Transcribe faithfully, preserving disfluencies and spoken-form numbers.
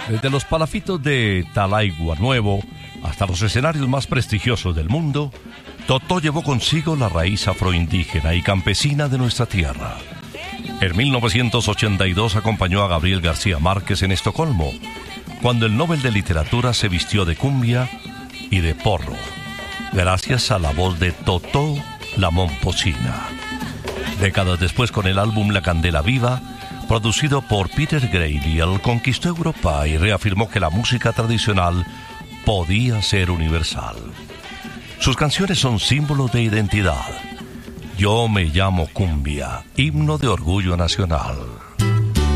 Desde los palafitos de Talaigua Nuevo hasta los escenarios más prestigiosos del mundo, Totó llevó consigo la raíz afroindígena y campesina de nuestra tierra. En mil novecientos ochenta y dos acompañó a Gabriel García Márquez en Estocolmo, cuando el Nobel de Literatura se vistió de cumbia y de porro, gracias a la voz de Totó la Momposina. Décadas después, con el álbum La Candela Viva, producido por Peter Gabriel, él conquistó Europa y reafirmó que la música tradicional podía ser universal. Sus canciones son símbolos de identidad. Yo me llamo cumbia, himno de orgullo nacional.